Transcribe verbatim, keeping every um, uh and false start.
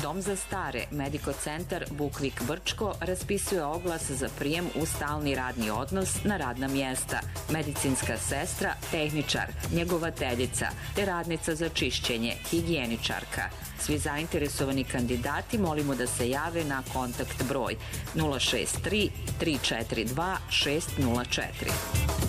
Dom za stare, Medico centar Bukvik Brčko raspisuje oglas za prijem u stalni radni odnos na radna mjesta, medicinska sestra, tehničar, njegovateljica, te radnica za čišćenje, higijeničarka. Svi zainteresovani kandidati molimo da se jave na kontakt broj nula šest tri tri četiri dva šest nula četiri.